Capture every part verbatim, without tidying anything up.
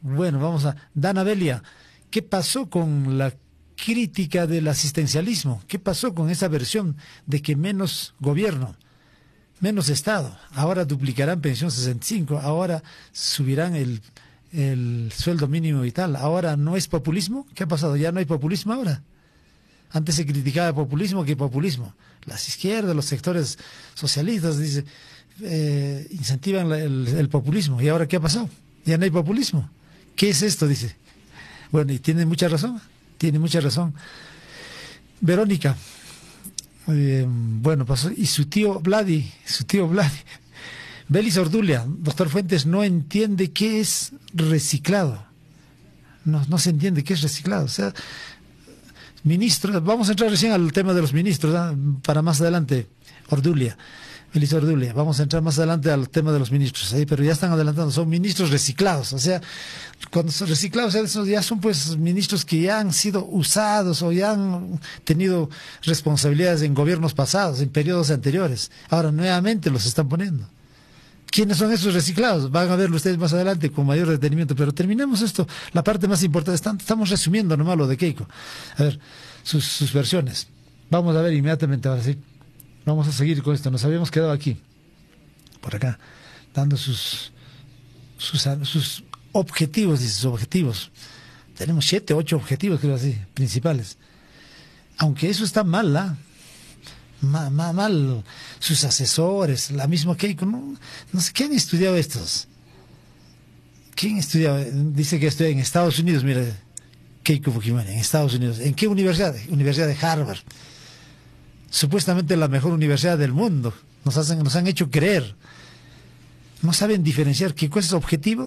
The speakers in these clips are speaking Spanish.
Bueno, vamos a... Dana Belia, ¿qué pasó con la crítica del asistencialismo? ¿Qué pasó con esa versión de que menos gobierno, menos Estado? Ahora duplicarán pensión sesenta y cinco, ahora subirán el, el sueldo mínimo vital. ¿Ahora no es populismo? ¿Qué ha pasado? ¿Ya no hay populismo ahora? Antes se criticaba el populismo, ¿qué populismo? Las izquierdas, los sectores socialistas, dice, eh, incentivan la, el, el populismo. ¿Y ahora qué ha pasado? Ya no hay populismo. ¿Qué es esto? Dice. Bueno, y tiene mucha razón, tiene mucha razón. Verónica, eh, bueno, pasó, y su tío Vladi, su tío Vladi, Belis Ordulia, doctor Fuentes, no entiende qué es reciclado. No, no se entiende qué es reciclado. O sea, ministros, vamos a entrar recién al tema de los ministros, ¿eh? Para más adelante, Ordulia. Belis Ordulia, vamos a entrar más adelante al tema de los ministros, ¿eh? Pero ya están adelantando, son ministros reciclados, o sea, cuando son reciclados, esos ya son pues ministros que ya han sido usados o ya han tenido responsabilidades en gobiernos pasados, en periodos anteriores, ahora nuevamente los están poniendo. ¿Quiénes son esos reciclados? Van a verlo ustedes más adelante con mayor detenimiento, pero terminemos esto, la parte más importante, estamos resumiendo nomás lo de Keiko, a ver, sus, sus versiones, vamos a ver inmediatamente ahora sí. Vamos a seguir con esto. Nos habíamos quedado aquí, por acá, dando sus sus, sus objetivos, dice, sus objetivos. Tenemos siete, ocho objetivos, creo así, principales. Aunque eso está mal, ¿ah? Ma, ma, mal, sus asesores, la misma Keiko, no, no sé, ¿quién ha estudiado estos? ¿Quién ha estudiado? Dice que estudia en Estados Unidos, mira, Keiko Fujimori, en Estados Unidos. ¿En qué universidad? Universidad de Harvard. Supuestamente la mejor universidad del mundo, nos, hacen, nos han hecho creer, no saben diferenciar qué cosa es objetivo,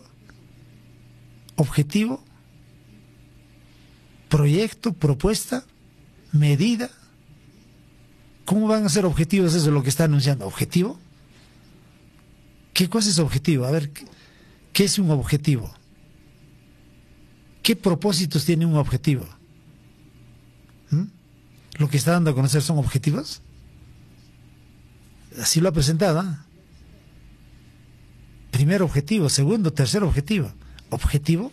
objetivo, proyecto, propuesta, medida. ¿Cómo van a ser objetivos eso, lo que está anunciando? ¿Objetivo? ¿Qué cosa es objetivo? A ver, ¿qué es un objetivo? ¿Qué propósitos tiene un objetivo? ¿Mm? ¿Lo que está dando a conocer son objetivos? Así lo ha presentado, ¿eh? Primer objetivo, segundo, tercer objetivo. ¿Objetivo?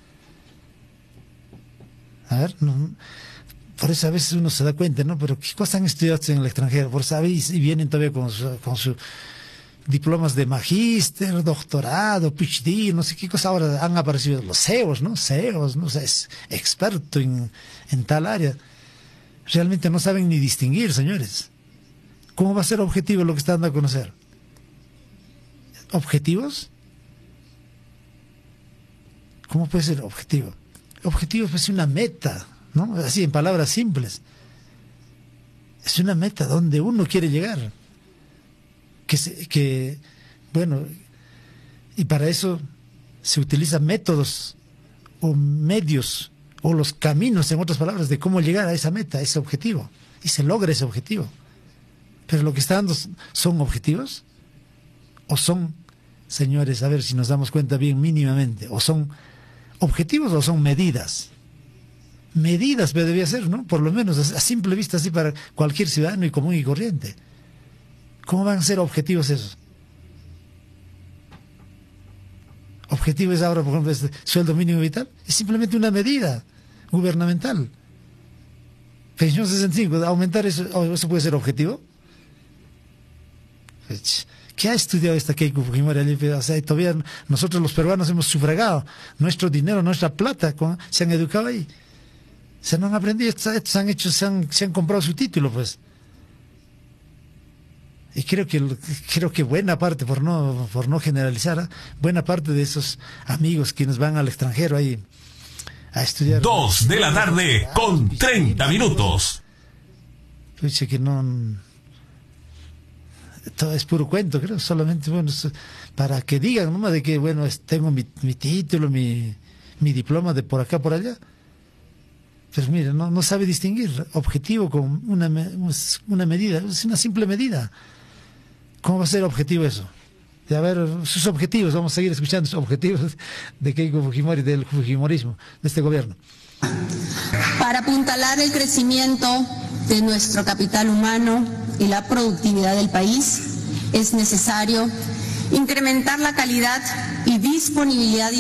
A ver, no, por eso a veces uno se da cuenta, ¿no? Pero ¿qué cosas han estudiado en el extranjero? Por eso y vienen todavía con sus con su diplomas de magíster, doctorado, P H D, no sé qué cosa. Ahora han aparecido los C E Os, ¿no? C E Os, ¿no? O sea, es experto en, en tal área. Realmente no saben ni distinguir, señores. ¿Cómo va a ser objetivo lo que están dando a conocer? ¿Objetivos? ¿Cómo puede ser objetivo? Objetivo es una meta, ¿no? Así, en palabras simples. Es una meta donde uno quiere llegar. Que, se, que bueno, y para eso se utilizan métodos o medios o los caminos, en otras palabras, de cómo llegar a esa meta, a ese objetivo, y se logra ese objetivo. Pero lo que está dando son objetivos, o son, señores, a ver si nos damos cuenta bien mínimamente, o son objetivos o son medidas. Medidas debía ser, ¿no? Por lo menos a simple vista, así para cualquier ciudadano y común y corriente. ¿Cómo van a ser objetivos esos? Objetivo es ahora, por ejemplo, este sueldo mínimo vital, es simplemente una medida gubernamental. Pensión sesenta y cinco, aumentar eso, ¿eso puede ser objetivo? ¿Qué ha estudiado esta Keiko Fujimori? O sea, todavía nosotros los peruanos hemos sufragado nuestro dinero, nuestra plata, con, se han educado ahí. Se no han aprendido, estos, estos han hecho, se han, se han comprado su título, pues. Y creo que creo que buena parte, por no por no generalizar, ¿eh? buena parte de esos amigos quienes van al extranjero ahí a estudiar. Dos de la tarde con treinta minutos. Dice que no, todo es puro cuento, creo, solamente bueno para que digan, ¿no? De que bueno tengo mi, mi título, mi mi diploma de por acá por allá. Pero mira, no no sabe distinguir objetivo con una una medida, es una simple medida. ¿Cómo va a ser objetivo eso? De a ver, sus objetivos, vamos a seguir escuchando sus objetivos de Keiko Fujimori, del fujimorismo, de este gobierno. Para apuntalar el crecimiento de nuestro capital humano y la productividad del país, es necesario incrementar la calidad y disponibilidad